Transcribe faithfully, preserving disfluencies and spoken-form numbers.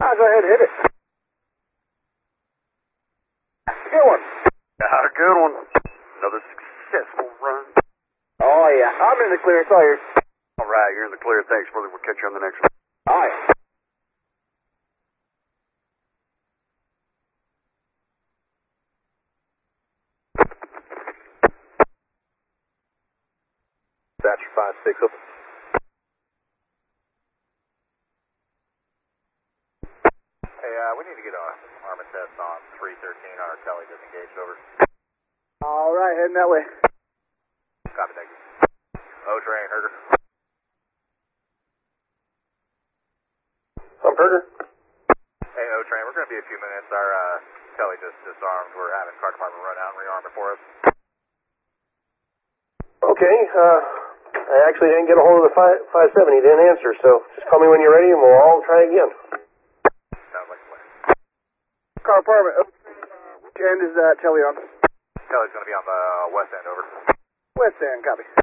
I'll go ahead and hit it. Good one. Ah, good one. Another successful run. Oh, yeah. I'm in the clear. It's all yours. All right, you're in the clear. Thanks, brother. We'll catch you on the next one. Oh, yeah. Thatcher five six open. Hey, uh, we need to get a armor test on three thirteen on our tele disengaged, over. All right, heading that way. Copy, thank you. O-Train, Herger. I'm Herger. Hey, O-Train, we're going to be a few minutes. Our uh, tele just disarmed. We're having car department run out and rearm it for us. Okay, uh, I actually didn't get a hold of the five seven. He didn't answer, so just call me when you're ready and we'll all try again. Sounds like a plan. Car apartment. Which end is that tele on? Tele's going to be on the west end, over. West end, copy.